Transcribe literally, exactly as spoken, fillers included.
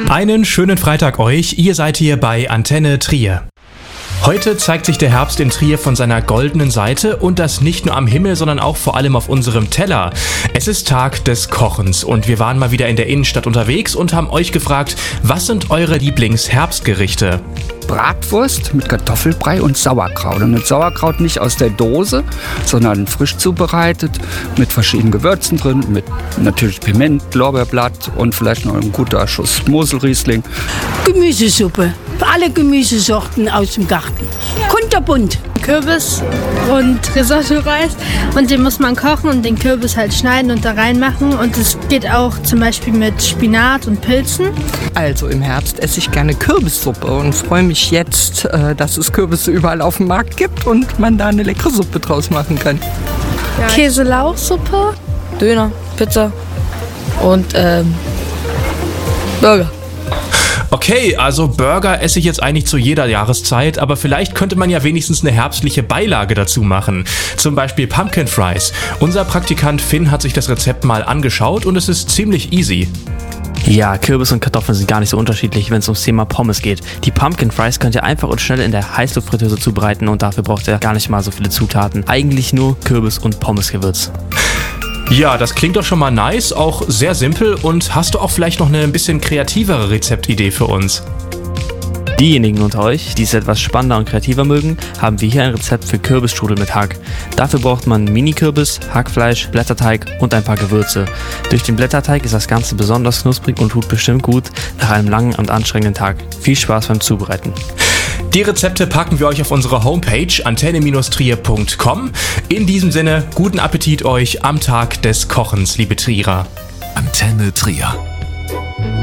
Einen schönen Freitag euch, ihr seid hier bei Antenne Trier. Heute zeigt sich der Herbst in Trier von seiner goldenen Seite und das nicht nur am Himmel, sondern auch vor allem auf unserem Teller. Es ist Tag des Kochens und wir waren mal wieder in der Innenstadt unterwegs und haben euch gefragt, was sind eure Lieblingsherbstgerichte? Bratwurst mit Kartoffelbrei und Sauerkraut. Und mit Sauerkraut nicht aus der Dose, sondern frisch zubereitet, mit verschiedenen Gewürzen drin, mit natürlich Piment, Lorbeerblatt und vielleicht noch ein guter Schuss Moselriesling. Gemüsesuppe, alle Gemüsesorten aus dem Garten. Kunterbunt. Kürbis und Risotto-Reis und den muss man kochen und den Kürbis halt schneiden und da reinmachen und es geht auch zum Beispiel mit Spinat und Pilzen. Also im Herbst esse ich gerne Kürbissuppe und freue mich jetzt, dass es Kürbisse überall auf dem Markt gibt und man da eine leckere Suppe draus machen kann. Ja. Käselauchsuppe, Döner, Pizza und ähm, Burger. Okay, also Burger esse ich jetzt eigentlich zu jeder Jahreszeit, aber vielleicht könnte man ja wenigstens eine herbstliche Beilage dazu machen. Zum Beispiel Pumpkin Fries. Unser Praktikant Finn hat sich das Rezept mal angeschaut und es ist ziemlich easy. Ja, Kürbis und Kartoffeln sind gar nicht so unterschiedlich, wenn es ums Thema Pommes geht. Die Pumpkin Fries könnt ihr einfach und schnell in der Heißluftfritteuse zubereiten und dafür braucht ihr gar nicht mal so viele Zutaten. Eigentlich nur Kürbis und Pommesgewürz. Ja, das klingt doch schon mal nice, auch sehr simpel. Und hast du auch vielleicht noch eine ein bisschen kreativere Rezeptidee für uns? Diejenigen unter euch, die es etwas spannender und kreativer mögen, haben wir hier ein Rezept für Kürbisstrudel mit Hack. Dafür braucht man Mini-Kürbis, Hackfleisch, Blätterteig und ein paar Gewürze. Durch den Blätterteig ist das Ganze besonders knusprig und tut bestimmt gut nach einem langen und anstrengenden Tag. Viel Spaß beim Zubereiten. Die Rezepte packen wir euch auf unsere Homepage antenne Trier punkt com. In diesem Sinne, guten Appetit euch am Tag des Kochens, liebe Trierer. Antenne Trier.